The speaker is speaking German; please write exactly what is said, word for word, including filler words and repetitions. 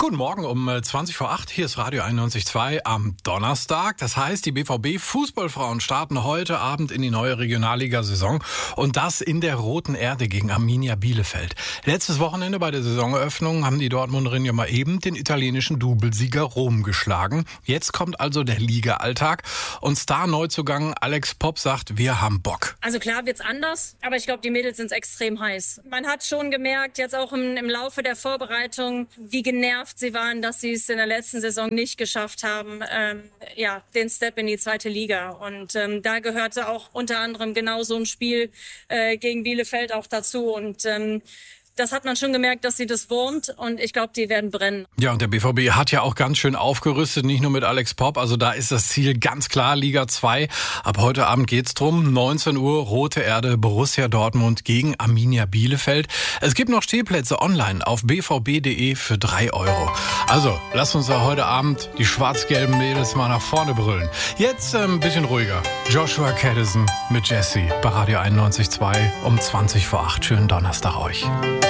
Guten Morgen um zwanzig vor acht. Hier ist Radio einundneunzig Komma zwei am Donnerstag. Das heißt, die B V B-Fußballfrauen starten heute Abend in die neue Regionalliga-Saison. Und das in der Roten Erde gegen Arminia Bielefeld. Letztes Wochenende bei der Saisoneröffnung haben die Dortmunderinnen ja mal eben den italienischen Doublesieger Rom geschlagen. Jetzt kommt also der Liga-Alltag. Und Star-Neuzugang Alex Popp sagt, wir haben Bock. Also klar wird's anders, aber ich glaube, die Mädels sind extrem heiß. Man hat schon gemerkt, jetzt auch im, im Laufe der Vorbereitung, wie genervt sie waren, dass sie es in der letzten Saison nicht geschafft haben, ähm, ja, den Step in die zweite Liga. Und ähm, da gehörte auch unter anderem genau so ein Spiel äh, gegen Bielefeld auch dazu. Und ähm, das hat man schon gemerkt, dass sie das wurmt, und ich glaube, die werden brennen. Ja, und der B V B hat ja auch ganz schön aufgerüstet, nicht nur mit Alex Popp. Also da ist das Ziel ganz klar, Liga zwei. Ab heute Abend geht's drum. neunzehn Uhr, Rote Erde, Borussia Dortmund gegen Arminia Bielefeld. Es gibt noch Stehplätze online auf b v b punkt d e für drei Euro. Also, lasst uns da heute Abend die schwarz-gelben Mädels mal nach vorne brüllen. Jetzt äh, ein bisschen ruhiger. Joshua Caddison mit Jessie bei Radio einundneunzig Komma zwei um zwanzig vor acht. Schönen Donnerstag euch.